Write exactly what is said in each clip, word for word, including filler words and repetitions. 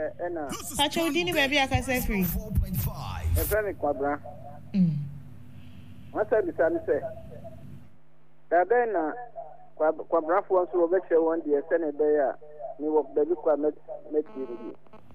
ena Pacho udini baby aka say free. E friend Kwabra. Mm. Wasa bisa ni say. Da be na Kwabra fo so obeche won de se ne be ya ni wo baby kwa met metiri.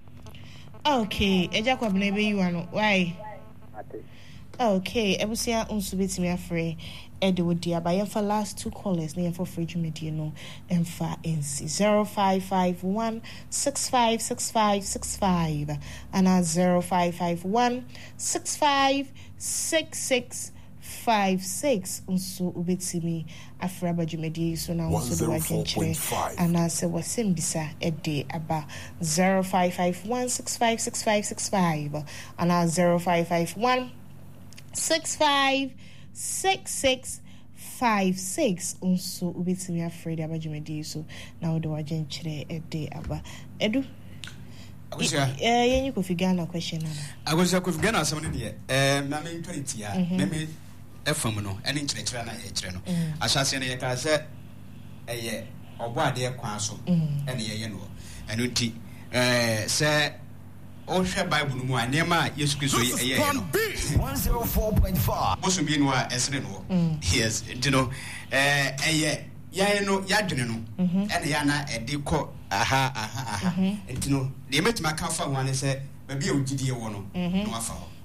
Okay, eja Kwabra be you ano. Why? Ate. Okay, ebusia unsu betimi afre ede wodi abaye for last two callers na for free media no emfa nc zero five five one six five six five six five and zero five five one six five six six five six unsu ubetimi afre abaje media so na unsu do adwenchire and say wasem bisa ede aba zero five five one six five six five six five and zero five five one six five six six five six also ubetimi afraid abajumedi so now the wajen chire e day aba edu agusia eh yenyi ko figana question na agusia ko figana asem ne de eh na me twenty ya me me efam no ene chire chire na ye chire no ahyase ne ye ka se eye obo ade kwa so ene ye ye no enu ti eh se o hwe bible no mu anema Yesu Kristo eye one oh four point five bosu bi no a esre no yes you know eh eye ya no ya dwene no ene ya na ede ko aha aha aha enti no de metima ka fa wan se ba bi ogidie wo no no afa ho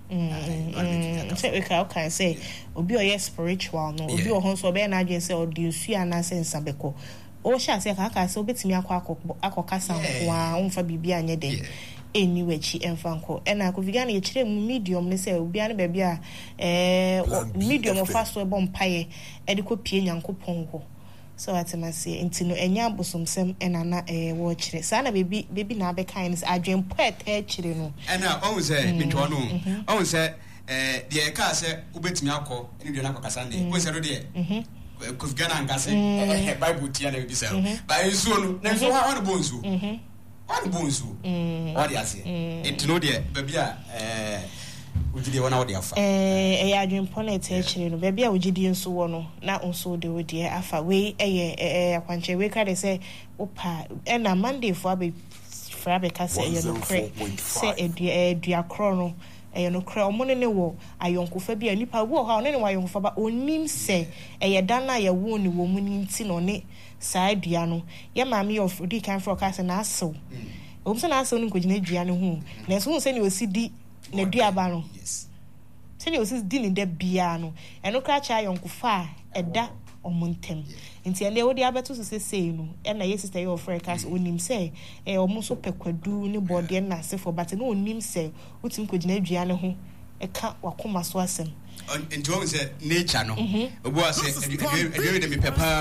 mm say we can can say obi o spiritual no obi o ho so be na adwen say o de osu ana sense abeko o sha say ka ka say obetimi akọ akọ kasa nko a umfa bibia anye de anyway chi enfanko ena ko vigana ye chire mu medium ne say obi an ba bia eh medium of fast we bom paye e de ko pie nyankopon ho so atemase ntino enya abosomsem ena na eh wo chire sa na baby baby na be kind is adwen poet e chire no ena on say bitwo no on say eh de ka say obetimi akọ ni de na akọkasa nde ko say do de ko vigana ngase eh bible tia na bi say ba enso no na enso ha on bonzo one bonzo what you say it no there baby eh ugide wona wo de afa eh eh adwen ponet e chire no baby a ugide nso wo no na nso de wo de afa we eh eh akwanche we ka de say opa e na monday for be fra be ka say you no cre say e dua kro no e no cre omo ne ne wo ayonkofa bi anipa wo ha ne ne wa ayonkofa ba onim se e dan na ye wo ni wo mu ni nti no ne saa dua no ye maami of di kan forecast na aso o mse na aso no nkogina dua no hu na so hu se ne osidi na dua ba no yes se ne osidi ni da bia no eno kra cha yonkofa eda omontem nti ene wo di abeto so se sei no e na ye sister your forecast onim se e omo so pekwadu ni body na se for but no onim se utim nkogina dua no hu e ka wakoma so asem into one say nature no obo say edwe de me papa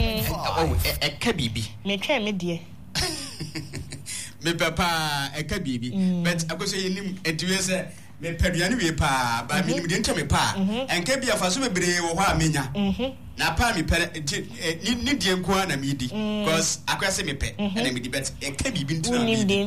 o e ka bibi me twa me de me papa e ka bibi but akoso yenim edwe say me paduane we pa ba me nim de ntwa me pa enka bia fa so bebre wo ho amenya na pa me pere ni die nko na me di because akwase me pe na me di bet e ka bibi ntwa me di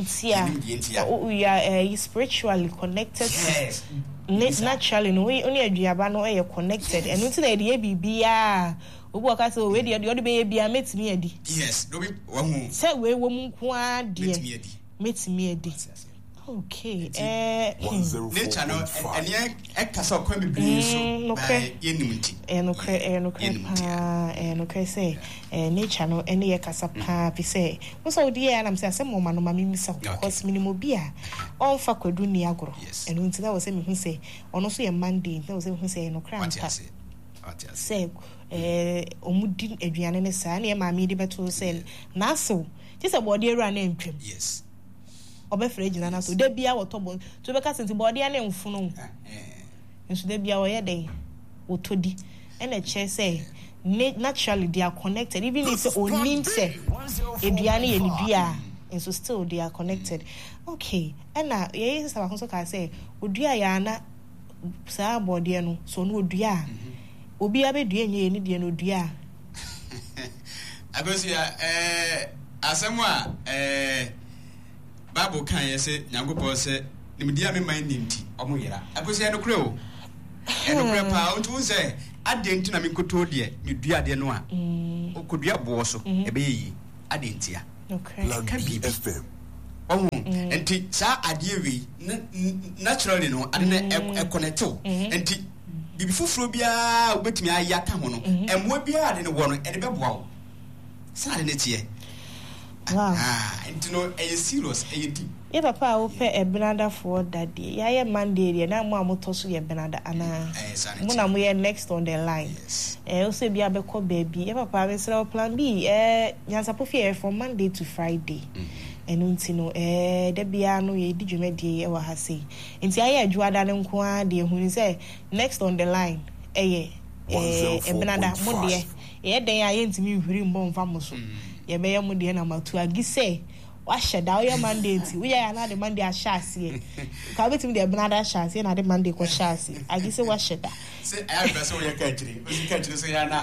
we are spiritually connected. Yes. Naturally no we only aduaba no e connected and until na dey bibia obo ka say we dey dey be bia metimi adi yes no be wahu say we wo mu nko ade metimi adi metimi adi okay eh nature no ene e kasa kwa bibiri so by yenimti eh no kre eh no kre pa eh no kre say eh nature no ene ye kasa pa bi say wo so di ya na say asem mo ma no ma mi misa because minimo bia on fa kwadu ni agoro eno nti na wo say me hu say ono so ye monday na wo say me hu say no kra pa say eh omudi aduane ne saa na ye ma mi di beto say na so ti say body era na ntwem yes obefre gina na so de bia wotobo to be ka senti body na mfuno nso de bia wo ye den wotodi ene che say naturally they are connected even if onim say eduane ye ni dua nso still they are connected okay ena ye say ba so ka say odua ya na saa body no so no odua obi abedua nye ni de no odua agosia eh asemwa eh Bible kan yese nyankopɔ se nimdia me man nimti omo yera akosi eno kre o eno kre pa o tu se adenti na me koto de me dua de no a o kodua bo so e be yi adenti a okay ka bi F M omo enti enti sa ade we naturally no ade na e connect enti bibi fufuro bia obetumi ayaka ho no emwa bia ade ne wo no e de beboa wo sa ade ne tie wow ah enti no e serious e di ye papa wo pe e benada for that day ya ye Monday dey na mo amoto so ye benada ana mo na mo ye next on the line eh o se bia be ko baby ye papa be sra plan B eh nyansa po fie from Monday to Friday enu nti no eh da bia no ye di dwumadi e wa ha sei nti aye adwuada ne nko a de ehunu se next on the line eh ye eh e benada mo de ye den aye ntimi hwiri mbɔ mfa mo so ye be ye mo de na matu agi se washe da oya Monday nti we ya na de Monday a shase ka betim de benada shase na de Monday ko shase agi se washe da se I am person we ka chiri o si ka chiri so ya na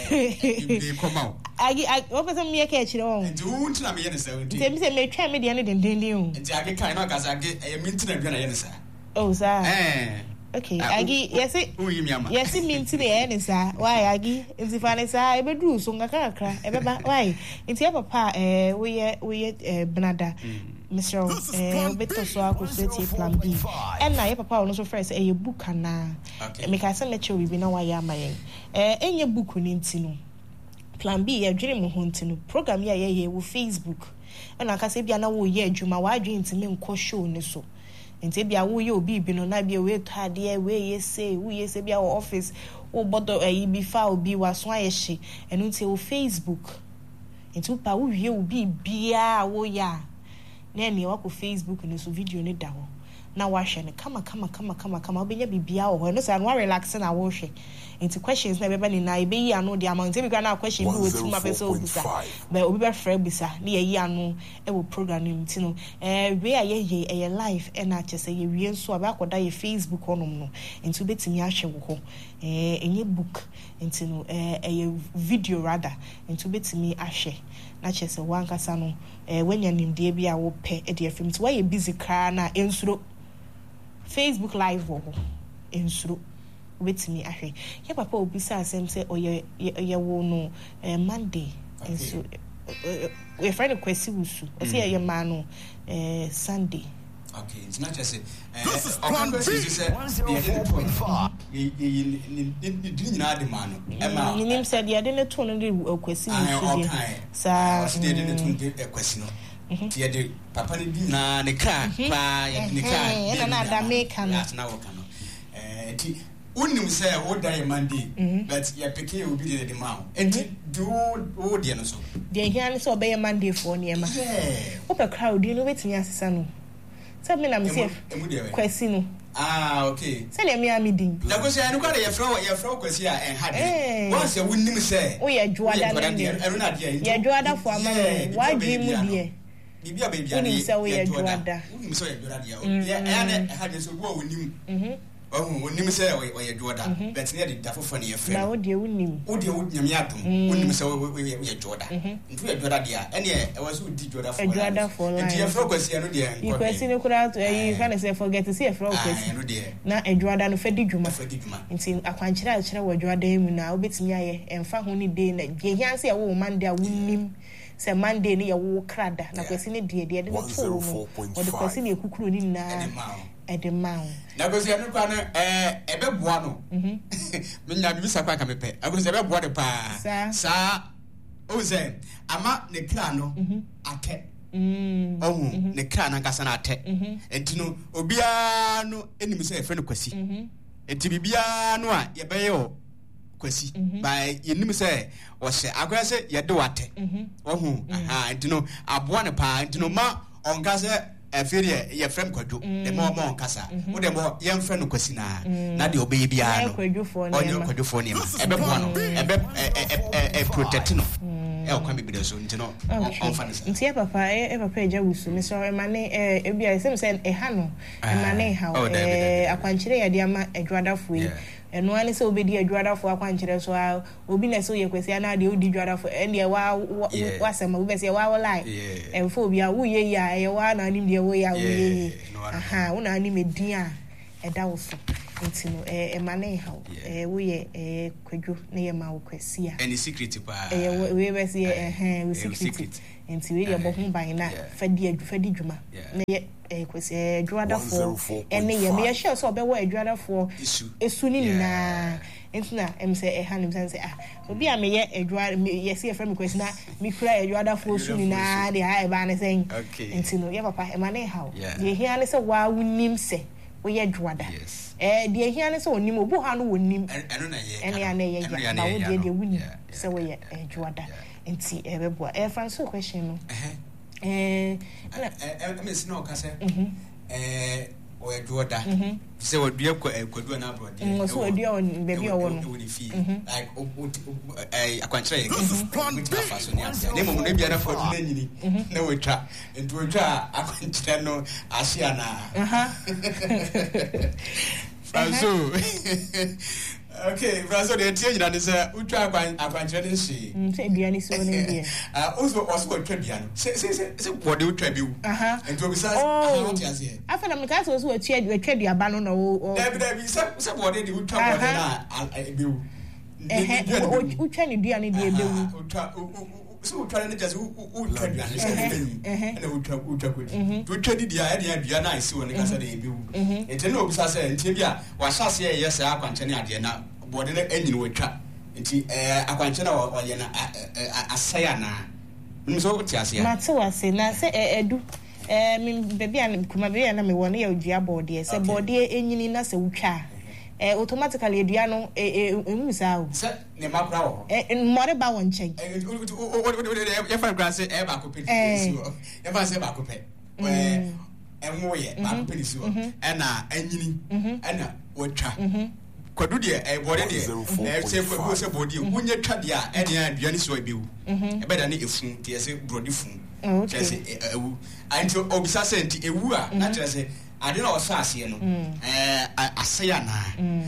eh be come out agi o person me ka chiri won nti wo ntina me ye ne sa nti nti me se me twa me de ne den den den o nti agi kan na ka sa agi e me ntina bia na ye ne sa oh sa eh okay agi yesi yesi minti ne ye ne sa why agi nti fa ne sa e be duru so ngaka kakra e be ba why nti ya papa eh we ye we ye benada Mister eh beto so akuseti plan B and na ye papa ono so first eh book na me ka se lecture we be na why amaye eh enye book ni nti no plan B ye dwere mo ho nti no program ya ye ye wo Facebook and aka se bia na wo ye adwuma wa adwe nti me nko show ne so nti bia wo ye obi bi no na bia we tade we ye say wo ye say bia wo office wo bodo eh bi fa obi waso ayehye enu nti wo Facebook nti pa wo ye obi bia wo ya na ne wa ko Facebook ne so video ne da ho na wa hwe ne kama kama kama kama kama obenya bibia wo ho no say no relax na wo hwe nti questions na beba ni na ebe yi anu de amount bi na question bi wetu ma pese obisa be obi be frɛ bisa na ye yi anu e wo program nti no eh we aye ye e live e na chese ye wie nso aba akoda ye Facebook onom no nti betimi ahwe wo ho eh enye book nti no eh e video rather nti betimi ahwe na chese wankasa no eh wanya nimde bi a wo pɛ e de afim nti wa ye busy kra na ensuro Facebook live wo ho ensuro with me ahwe ye papa obisa asem say oye ye wo no eh Monday enso we friend kwesi wusu o say ye ma no eh Sunday okay it's not just eh okay kwesi say one oh four point five ye ye ni nyina de ma no e ma ni nim say de de ne to no de kwesi wusu sa de de ne to de kwesi no tie de papa ne di na ne kra pa ye ne kra na na da make no na wo kan no eh ti unim say o die Monday but ya peke obi de de ma enti do o de no so de hian so obey Monday for ne ma o pe crowd no betimi asesa no say me na me say kwesi no ah okay say na me am din na go say anu kwa ye fro ye fro kwesi a en hade won say unim say o ye juada na enu na de ye juada for ama wa dwi mu de bibia baby ani unim say o ye juada unim say o ye juada de ya ya na hade so bo unim mhm oh unim say o ye juada but ne de dafofo ne ye fre na o de unim o de nyame atom unim say o ye juada ntu ye juada de a ene e was o di juada for juada for life nti ye fro kwesi anu de you kwesi ne kura to you can say forget to say fro kwesi na e juada no fe di dwuma nti akwankyere a kyere wa juada mu na obetimi aye emfa ho ni de na ye hian say wo Monday a unim say Monday ne ye wo krada na kwesi ne de de de no to no o de kwesi ne ekukuru ni na edemao na go say no kwa no eh ebeboa no mhm me nya bi sakwa ka mepe ago say ebeboa de pa sa o say ama ne kra no ate mm oh ne kra na kasa na ate enti no obia no enim say efe no kwasi enti bibia no a ye be yo kwasi by yenim say o hye akwa say ye de wate ohu aha enti no aboa ne pa enti no ma onka say afere ye frem kwadwo de mo mo nkasa wo de mo ye mfre no kwasi na na de obeye bia no onye kwadwofo ne ma ebe bo no ebe e protect no e o kwa bibide so ntino on fa nsa ntia papa e papa eja wusu me so ma ne e bia sem se e ha no e ma ne ha e akwankyere ye de ama adwadafo yi eno ani se obedi adwadafo akwankyere so obi na so ye kwasi na de odi adwadafo ene wa wasema obi se wa wala e fo obi a wo ye ya e wa na nim de wo ya wo ye aha wo na ani medin a e da wo so ntino e ma ne ha e wo ye e kwadwo na ye ma wo kwasi a any secret pa e we be se eh eh we secret nti we ye bo ho ban na fadi adwufadi dwuma na ye eh kwese adwada fo ene ye me ye share so obewo adwada fo esu ni na entina em say e hanim say ah obi a me ye adwada ye say friend me kwese na me kura adwada fo su ni na de ha e ba ne say nti no ye papa e ma ne how ye hia ne say wa wunim say we ye adwada eh de hia ne say onim obu ha no wonim eno na ye ene ya na ye ya ba wo de de wunim say we ye adwada nti e be boa e Franco question no eh eh miss no ka say eh o adwada say o dua kwadu na abroad eh so odua on baby o no like eh akwankyere ye mutima faso ni ase na mo na bia na fodu na nyini na wotwa nti wotwa akwankyere no ahia na aha Franco okay, Franco de tie nyina ne say utwa akwan akwankyere ne hye mm say bia ni so ne bia ah also also utwa bia no say say say body utwa bi wu aha nti obi say ah what you say afa na me ka so so utwa utwa bia ba no na o David David say say body de utwa body na bi wu eh utwa ni dua ne de be wu utwa so utwa ne just utwa dua ne say be na utwa utwa kwedi utwa di dia e dia dua na isi woni ka say de be wu enti na obi say enti bia wa hyase ye yes akwankyere ne ade na body na anyini wotwa nti eh akwankyere na wa ye na asaya na nim so tiase ya na te wase na se edu eh me baby an kuma baby na me wona ya odua body se body enyini na se wutwa eh automatically edua no eh emu sa o se ne makra wo eh more ba won chen ya fa gra se e ba ko pe si o ya fa se ba ko pe eh enwo ye ba ko pe si o e na anyini e na wotwa kwadu de e body de e se kwadu se body wonye twa de a e de aduane so abewu e be da ne efun de se brodi fun che se ewu anti obisa se nti ewu a na che se ade na osa ase no eh asaya na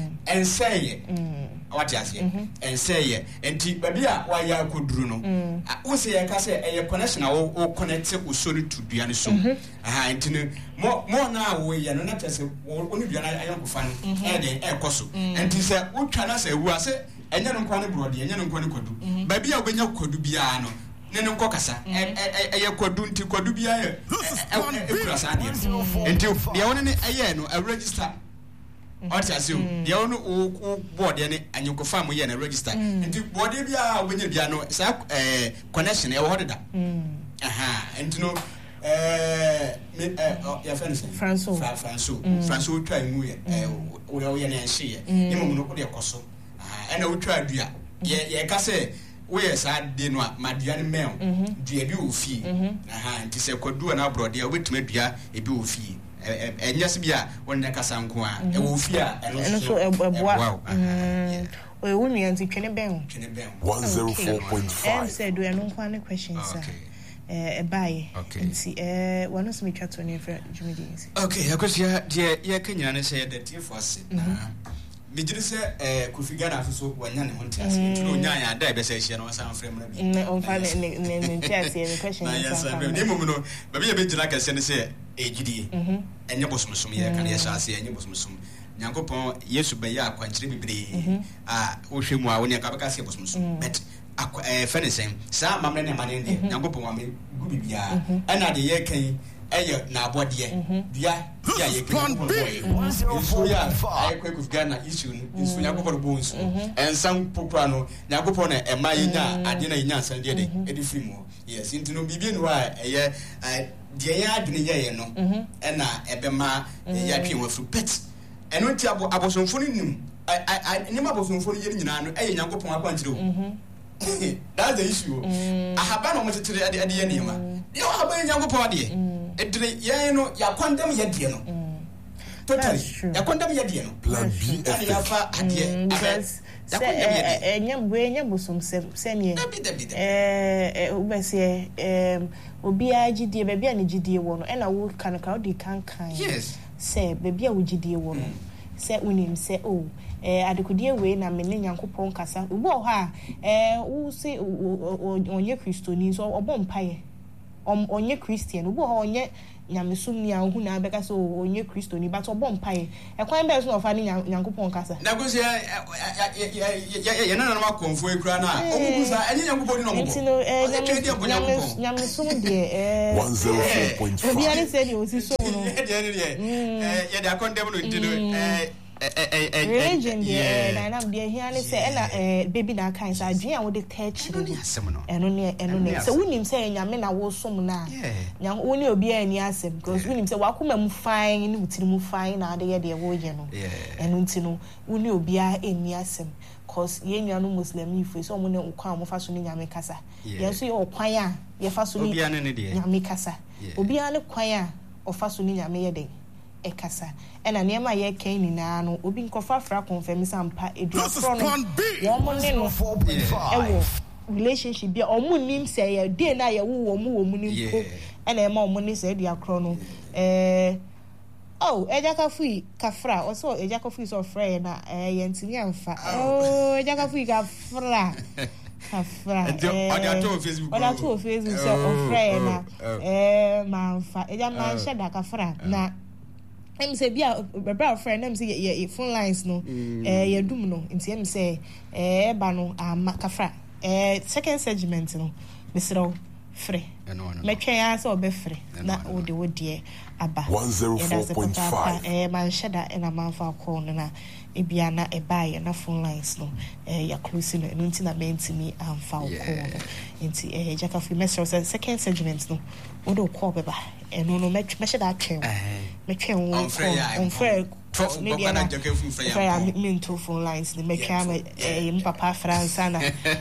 enseye what you say enseye enti baby a wa ya koduru no wo se ye ka se e connection a wo connect uso no to duane so aha enti no mo mo na wo ye no na che se wo ni duane ayon ko fa no e de e koso enti se wo twa na se ewu ase enye no kwa ne brode enye no kwa ne kodu baby a obenya kodu bia no nene nko kasa eye kwadu nti kwadu bia ye ekura sa de nti de won ne eye no a register oti asio de won o board ne anyinko fam ye na register nti board bia obenya bia no sa connection e wo hoda aha nti no eh ya fense Franco Franco Franco twa mu ye wo ye ne hye ye ni mo no ko de koso aha na wo twa adua ye ye ka se we sa de no madua ne mel dua bi ofie aha nti se kwadu na abrode a obetuma dua e bi ofie enya se bia wonna kasa nko a e wo ofie a eno so eboa o ewu ni anti twene ben twene ben one oh four point five em say do eno nko an questions eh e bai nti eh wonu so metwa to ne fra jumidins okay akosia de ye kanya ne say the T for us na Mijiri se eh kufigana afuso wanya ne honte ase ntino nya ya da be se hie no san frem na bi ne on fa ne ne ne tiase the question na yes ne mo no ba bi e be jira ka se ne se ejidie enye bosomsom ye kan ye shase enye bosomsom nyankopon Yesu be ya akwankyere bibre a wo hwemu a wo ne ka be ka se bosomsom but eh fenisem sa mamre ne mane ne nyankopon wa me gu bibia ana de ye kan eye na abode bia bia ye kan so ya ai kwa kufgana issue nso yakopɔ bo nso ensam popra no yakopɔ na ema yenya ade na yenya san de de edi free mo yes intino bibie no a eye de ya adwene ye ye no ɛna ɛbɛma ya twe wa fru pet ɛno nti abo abosomfo no nim nyima abosomfo no ye nyina no eye yakopɔ akwankyere o that's the issue ahaba no mo tetere ade ade ye nema ye ahaba yakopɔ ade edre ye no ya condemn ye de no totally ya condemn ye de no plan B ya fa ade because eh nyam we nyam bosom se se ne eh ubese eh obi agidie ba bia ne gidie wo no e na wo kan ka odi kan kan yes se ba bia wo gidie wo no se unim se o eh adekodie we na me ne nyankopon kasa ubo ho a eh wo se onye kristoni so obom paye onye Christian ubo ho onye nyamesum ni ahu na beka so onye Kristo ni but obom pae e kwan be so ofa ni Nyankopɔn kasa na go se ya ya na na ma konfo ekura na omugu sa enye Nyankopɔn ni no mo ntino eh nyamesum de eh one oh four point five obi ani say di osi so no de de eh ya da condemn no ntino eh religion de na na de hia ne say na eh baby na kan sa adwen a wo de touch no ni asem no eno ne eno ne so wonim say nyame na wo som na nyam wo ne obi ani asem because wonim say wakoma mu fine ne wutiri mu fine na de ye de wo ye no eno ntino wo ne obi a ani asem cause ye nyanu muslim ifu so mo ne nkwa mo fa so ne nyame kasa ye so ye okwan a ye fa so ne nyame kasa obi a ne kwan a o fa so ne nyame ye de e kasa ena niema ye kan ni na no obi nkofa fra confirm sampa eduafro no wo mo ne no ewo relationship bia omo nim say ye dey na ye wo wo mo wo mu ni mpo ena e ma omo ni say eduakro no eh oh ejaka fui kafra also ejaka fui so frɛ na eh ye ntimi amfa oh ejaka fui kafra kafra eh oda to Facebook oda to Facebook so frɛ na eh manfa eja man sheda kafra na em say bia bra friend em say ye phone lines no eh ye dum no nti em say eh ba no ama kafra eh second segment no mesro free metwe ya say obe free na wo de wo de aba one oh four point five eh man shada na man fa call na e bia na e buy na phone lines no eh ya close no nti na mentimi amfa call nti eh jaka free mesro second segment no wo do call beba eno no metwe shada atwe metwe wo on frɛ ne dia na jaka free frɛ ya minto phone lines ne metwe eh m papa France na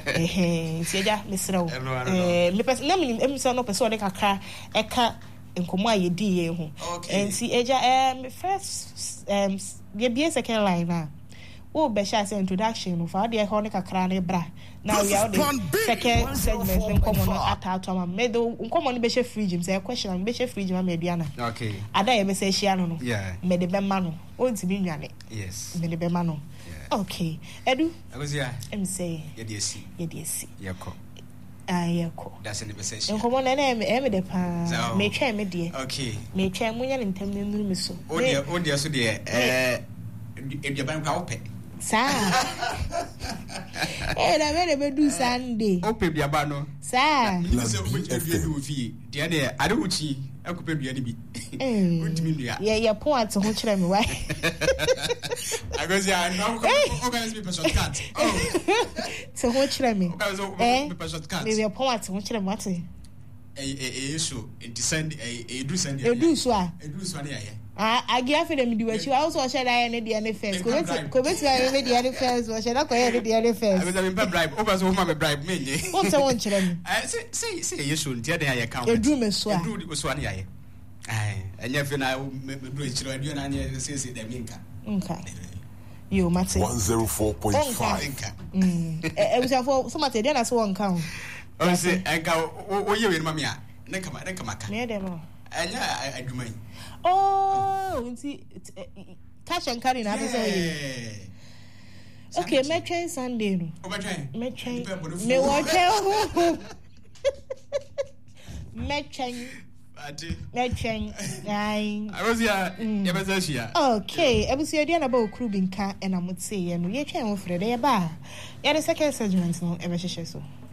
eh nti ja mesro eh me pese na me em so no pese o de kakra e ka nkomo a ye di ye ho nti eja eh first um ye be second line na o be sha say introduction no fa de ho ne kakra na bra now we are the second segment nkomo no atato ma medo nkomo no be she fridge say question am be she fridge ma me bia na okay ada ye be say shia no no yeah me de be ma no o nti bi nwane yes me de be ma no okay edu agozia em say ye de esi ye de esi ye ko ayeko that's in the session nkomo na na me de pa me twa me de okay me twa munya ne ntam ne nuru me so o de o de so de eh e de ban kwa ope sa eh na me be do Sunday ope bia ba no sa so o je bia do fi de de ade uchi akupe bia ni bi utimi nua ye ye po at ho kire me why agozi an no ko can be person cat oh so ho kire me eh person cat me ye po at ho kire me what eh eh eh so descend eh eh do send eh do so a eh do so na ye ah agia fe dem di wachi also o share that ne dey first ko bet ko bet we dey dey first o share ko ye dey first I was a bribe over so ma bribe me nye o se won kire me eh say say ye so ntia dey ya count e do me so a e do so na ye ai enya fe na me do e kire adu na nye say say dem nka nka yo mate one oh four point five mm e we say for so mate dey na so won count o say enka o ye we ma me a nka ma nka maka me dey no enya adwuma yi oh nti cash and carry na be say okay me train Sunday no o be train me train me wo train me train ati me train ai Arosia ye be say shia okay ebusi odi na ba okru bi nka e na motse ye no ye train wo frede ye ba ye the second segment no e be hyehyɛ so